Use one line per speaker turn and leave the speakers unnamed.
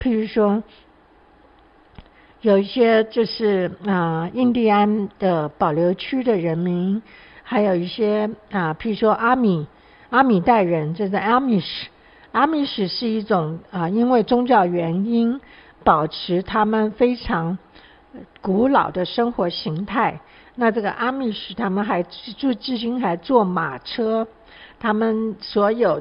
譬如说有一些就是印第安的保留区的人民，还有一些譬如说阿米代人，就是 Amish 是一种因为宗教原因保持他们非常古老的生活形态。那这个 Amish 他们至今还坐马车，他们所有